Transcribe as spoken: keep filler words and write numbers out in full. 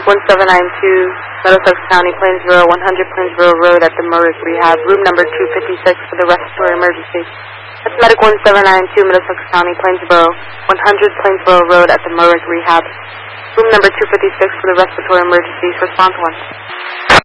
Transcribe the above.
one seven nine two, Middlesex County, Plainsboro, one hundred Plainsboro Road at the Merrick Rehab, room number two fifty-six for the respiratory emergency. That's Medic one seven nine two, Middlesex County, Plainsboro, one hundred Plainsboro Road at the Merrick Rehab, room number two fifty-six for the respiratory emergencies. Response one.